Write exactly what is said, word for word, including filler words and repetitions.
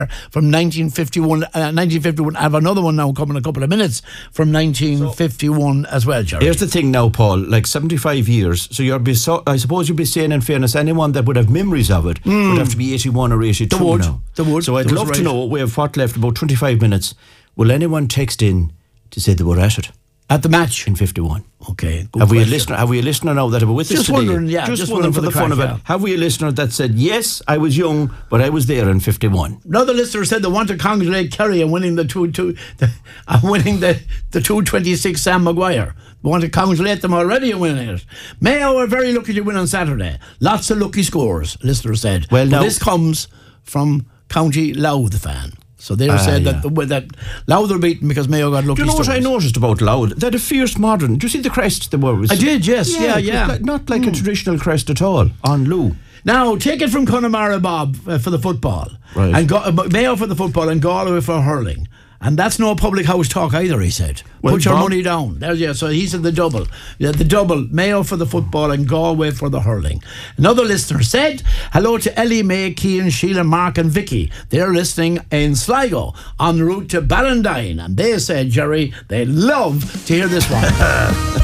from nineteen fifty-one. Uh, nineteen fifty-one. I have another one now coming in a couple of minutes from nineteen fifty-one so, as well, Jerry. Here's the thing now, Paul. Like seventy-five years. So you're be so, I suppose you'd be saying, in fairness, anyone that would have memories of it mm. would have to be eighty-one or eighty-two the would, now. The would. So I'd the love right. to know. We have what left? About twenty-five minutes. Will anyone text in to say they were at it? At the match in fifty-one. Okay. Have question. we a listener? Have we a listener now that are with just us today? Wondering, yeah, just, just wondering, wondering for the, the fun crack, of it. Yeah. Have we a listener that said yes, I was young, but I was there in fifty-one? Another listener said they want to congratulate Kerry and winning the two two, the, uh, winning the the two twenty-six Sam Maguire. We want to congratulate them already on winning it. Mayo are very lucky to win on Saturday. Lots of lucky scores. Listener said. Well, now this comes from County Louth fan. So they ah, said yeah. that the, that Louth are beaten because Mayo got lucky. Do you know stories. what I noticed about Louth? They're a fierce modern. Do you see the crest they were? I did, yes, yeah, yeah. yeah. Like, not like mm. a traditional crest at all on Lou. Now, take it from Connemara Bob uh, for the football. Right. And Go- uh, Mayo for the football and Galway for hurling. And that's no public house talk either, he said. Well, Put your Bob, money down. There, yeah, so he said the double. Yeah, the double. Mayo for the football and Galway for the hurling. Another listener said, hello to Ellie, May, Kean, Sheila, Mark and Vicky. They're listening in Sligo en route to Ballandine. And they said, Jerry, they love to hear this one.